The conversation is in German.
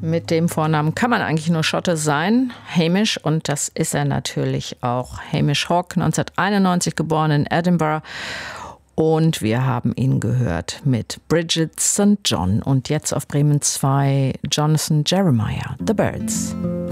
Mit dem Vornamen kann man eigentlich nur Schotte sein, Hamish, und das ist er natürlich auch. Hamish Hawk, 1991 geboren in Edinburgh, und wir haben ihn gehört mit Bridget St. John und jetzt auf Bremen 2 Jonathan Jeremiah, The Birds.